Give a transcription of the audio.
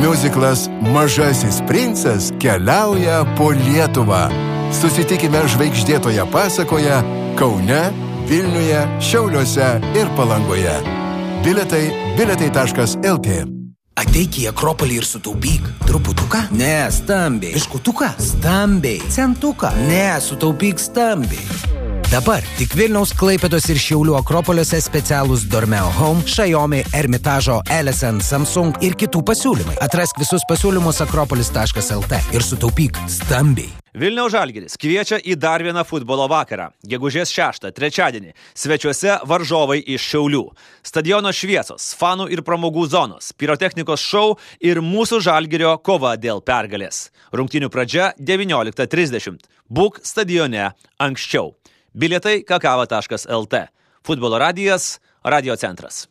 Miuziklas Mažasis princas keliauja po Lietuvą. Susitikime žvaigždėtoje pasakoje Kaune, Vilniuje, Šiauliuose ir Palangoje. Biletai.lt. Ateik į Akropolį ir sutaupyk. Truputuką? Ne, stambiai. Biškutuką? Stambiai. Centuką? Ne, sutaupyk stambiai. Dabar tik Vilniaus, Klaipėdos ir Šiaulių Akropoliuose specialūs Dormeo Home, Xiaomi, Ermitažo, LSN, Samsung ir kitų pasiūlymai. Atrask visus pasiūlymus akropolis.lt ir sutaupyk stambiai. Vilniaus Žalgiris kviečia į dar vieną futbolo vakarą. Gegužės 6, trečiadienį. Svečiuose varžovai iš Šiaulių. Stadiono šviesos, fanų ir pramogų zonos, pirotechnikos šou ir mūsų Žalgirio kova dėl pergalės. Rungtynių pradžia 19:30. Būk stadione anksčiau. Bilietai kakava.lt. Futbolo radijas, Radio centras.